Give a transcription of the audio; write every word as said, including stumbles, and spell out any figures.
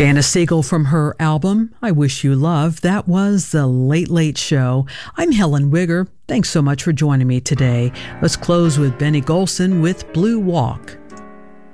Janice Siegel from her album, I Wish You Love. That was The Late Late Show. I'm Helen Wigger. Thanks so much for joining me today. Let's close with Benny Golson with Blue Walk.